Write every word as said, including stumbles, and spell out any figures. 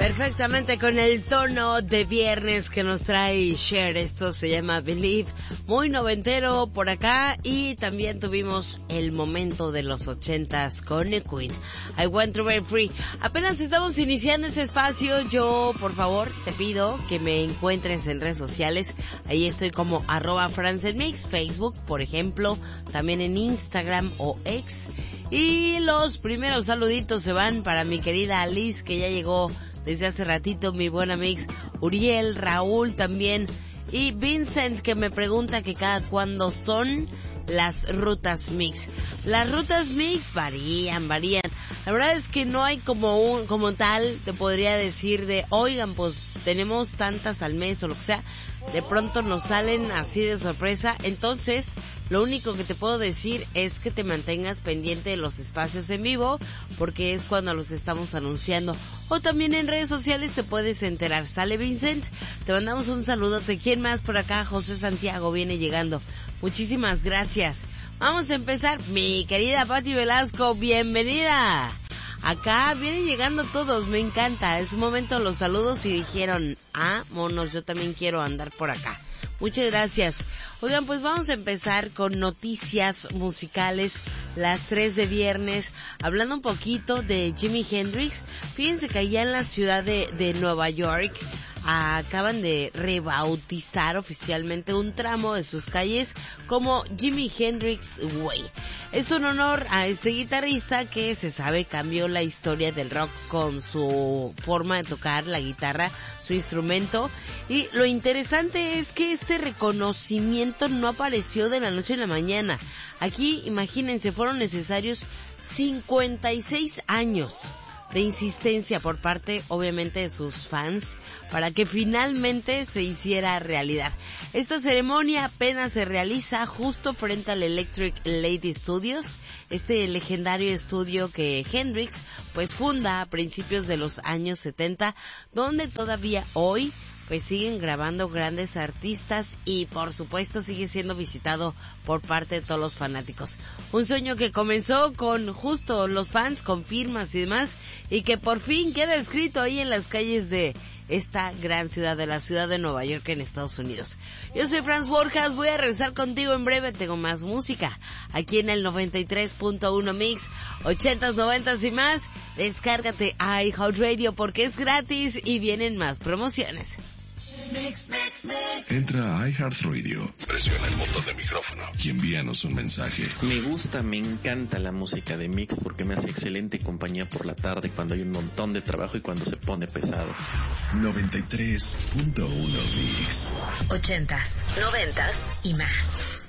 Perfectamente con el tono de viernes que nos trae Cher. Esto se llama Believe, muy noventero por acá. Y también tuvimos el momento de los ochentas con The Queen, I Want to Be Free. Apenas estamos iniciando ese espacio. Yo, por favor, te pido que me encuentres en redes sociales. Ahí estoy como arroba francelmix, Facebook, por ejemplo, también en Instagram o X. Y los primeros saluditos se van para mi querida Alice, que ya llegó desde hace ratito, mi buena mix, Uriel, Raúl también, y Vincent, que me pregunta que cada cuándo son las rutas mix. Las rutas mix varían, varían. La verdad es que no hay como un, como tal, te podría decir de, oigan, pues tenemos tantas al mes o lo que sea. De pronto nos salen así de sorpresa. Entonces, lo único que te puedo decir es que te mantengas pendiente de los espacios en vivo, porque es cuando los estamos anunciando. O también en redes sociales te puedes enterar. ¿Sale, Vincent? Te mandamos un saludote. ¿Quién más por acá? José Santiago viene llegando. Muchísimas gracias. Vamos a empezar. Mi querida Pati Velasco, bienvenida. Acá vienen llegando todos, me encanta. Es un momento los saludos y dijeron, ah, monos, yo también quiero andar por acá. Muchas gracias. Oigan, pues vamos a empezar con noticias musicales, las tres de viernes, hablando un poquito de Jimi Hendrix. Fíjense que allá en la ciudad de, de Nueva York acaban de rebautizar oficialmente un tramo de sus calles como Jimi Hendrix Way. Es un honor a este guitarrista que se sabe cambió la historia del rock con su forma de tocar la guitarra, su instrumento. Y lo interesante es que este reconocimiento no apareció de la noche a la mañana. Aquí, imagínense, fueron necesarios cincuenta y seis años de insistencia por parte, obviamente, de sus fans para que finalmente se hiciera realidad. Esta ceremonia apenas se realiza justo frente al Electric Lady Studios, este legendario estudio que Hendrix pues funda a principios de los años setenta, donde todavía hoy pues siguen grabando grandes artistas y por supuesto sigue siendo visitado por parte de todos los fanáticos. Un sueño que comenzó con justo los fans, con firmas y demás, y que por fin queda escrito ahí en las calles de esta gran ciudad, de la ciudad de Nueva York en Estados Unidos. Yo soy Franz Borjas, voy a regresar contigo en breve, tengo más música aquí en el noventa y tres punto uno Mix, ochentas, noventas y más. Descárgate iHeartRadio porque es gratis y vienen más promociones. Mix, mix, mix. Entra a iHeartRadio, presiona el botón de micrófono y envíanos un mensaje. Me gusta, me encanta la música de Mix porque me hace excelente compañía por la tarde cuando hay un montón de trabajo y cuando se pone pesado. noventa y tres punto uno Mix. Ochentas, noventas y más.